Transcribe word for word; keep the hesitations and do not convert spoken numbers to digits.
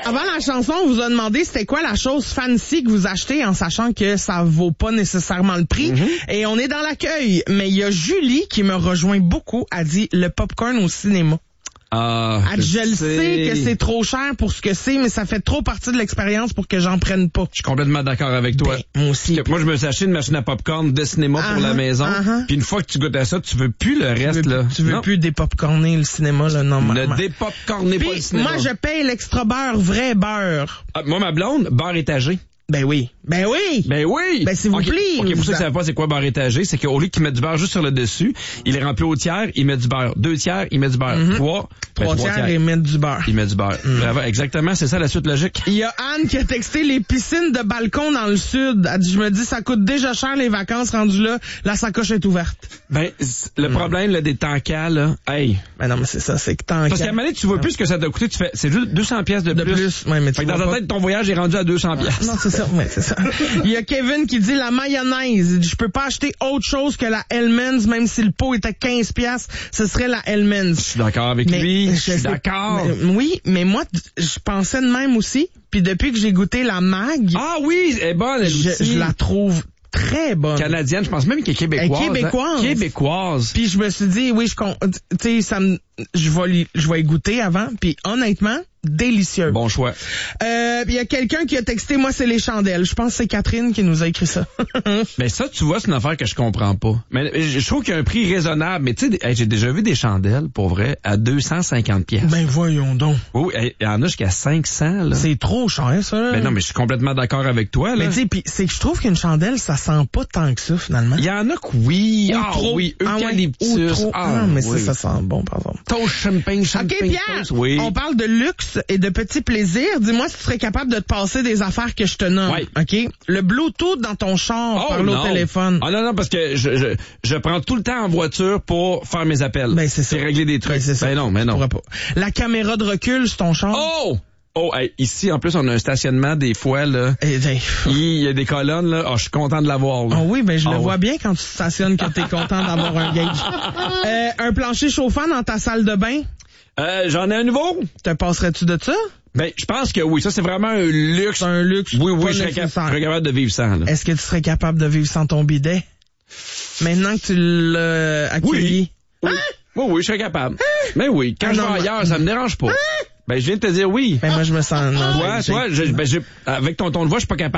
Avant la chanson, on vous a demandé c'était quoi la chose fancy que vous achetez en sachant que ça vaut pas nécessairement le prix. Mm-hmm. Et on est dans l'accueil. Mais il y a Julie qui me rejoint beaucoup. Elle dit le popcorn au cinéma. Ah, Elle, je le sais que c'est trop cher pour ce que c'est, mais ça fait trop partie de l'expérience pour que j'en prenne pas. Je suis complètement d'accord avec toi. Ben, moi aussi. Moi, je me suis acheté une machine à popcorn de cinéma uh-huh, pour la maison. Uh-huh. Puis une fois que tu goûtes à ça, tu veux plus le reste, tu veux, là. Tu veux non. plus dépopcorner le cinéma, là, normalement. Ne dépopcorner pas le cinéma. Moi, je paye l'extra beurre, vrai beurre. Ah, moi, ma blonde, beurre étagé. Ben oui. Ben oui. Ben oui. Ben s'il vous okay. plaît. OK, pour ceux qui savent pas c'est quoi beurre étagé, c'est qu'au lieu qu'il mette du beurre juste sur le dessus, il est rempli au tiers, il met du beurre. Deux tiers, il met du beurre. Mm-hmm. Trois, trois, ben, trois tiers, il met du beurre. Il met du beurre. Mm. Bravo, exactement, c'est ça la suite logique. Il y a Anne qui a texté les piscines de balcon dans le sud. Elle dit, je me dis, ça coûte déjà cher les vacances rendues là. La sacoche est ouverte. Ben, le mm. problème, là, des tankas, là, hey. Ben non, mais c'est ça, c'est que tankas. Parce qu'à un moment donné, tu vois plus ce que ça t'a coûté, tu fais, c'est juste deux cents pièces de, de plus. plus. Ouais, mais tu fait que dans ta tête, ton voyage est rendu à deux cents pièces. Non, c'est ça, ouais, c'est ça. Il y a Kevin qui dit la mayonnaise. Je peux pas acheter autre chose que la Hellmann's, même si le pot était quinze piastres, ce serait la Hellmann's. Je suis d'accord avec mais lui. Je suis d'accord. Mais, oui, mais moi, je pensais de même aussi. Puis depuis que j'ai goûté la Mag. Ah oui, elle est bonne, elle je, aussi. Je la trouve très bonne. Canadienne, je pense même qu'elle est québécoise. Elle est québécoise. Hein? Québécoise. Puis je me suis dit, oui, je, tu sais, ça me, je vais, je vais y goûter avant. Puis honnêtement, délicieux. Bon choix. Euh, il y a quelqu'un qui a texté, moi, c'est les chandelles. Je pense que c'est Catherine qui nous a écrit ça. Mais ça, tu vois, c'est une affaire que je comprends pas. Mais je trouve qu'il y a un prix raisonnable. Mais tu sais, hey, j'ai déjà vu des chandelles, pour vrai, à deux cent cinquante pièces. Ben voyons donc. Oui, il y en a jusqu'à cinq cents, là. C'est trop cher, ça. Là. Ben non, mais je suis complètement d'accord avec toi, là. Mais tu sais, puis c'est que je trouve qu'une chandelle, ça sent pas tant que ça, finalement. Il y en a que oui. Ou ah trop. oui, eucalyptus. Ah, ouais. Ou trop. Ah, ah mais oui. ça, ça sent bon, par exemple. Toast champagne, champagne. OK, Pierre, toast, oui. On parle de luxe et de petits plaisirs. Dis-moi si tu serais capable de te passer des affaires que je te nomme. Oui. OK? Le Bluetooth dans ton char, oh, parle non. au téléphone. Ah non, non, parce que je, je, je prends tout le temps en voiture pour faire mes appels. Ben, c'est ça. C'est régler des trucs. Ben, c'est ça. Ben non, mais non. Pas. La caméra de recul sur ton char. Oh! Oh, hey, ici, en plus, on a un stationnement, des fois, là. Eh, ben, il y a des colonnes, là. Oh, je suis content de l'avoir, là. Oh oui, ben, je oh, le ouais. vois bien quand tu stationnes que t'es content d'avoir un gauge. Euh, un plancher chauffant dans ta salle de bain? Euh, j'en ai un nouveau. Te passerais-tu de ça? Ben, je pense que oui. Ça, c'est vraiment un luxe. C'est un luxe. Oui, oui, je serais, cap- je serais capable de vivre sans, là. Est-ce que tu serais capable de vivre sans ton bidet? Maintenant que tu l'as accueilli. Oui. Oui. Hein? oui, oui, je serais capable. Hein? Mais oui, quand ah, je vais ailleurs, mais... ça me dérange pas. Hein? Ben, je viens de te dire oui. Ben, moi, je me sens... Non, toi, toi, je, ben, je, avec ton ton de voix, je suis pas capable.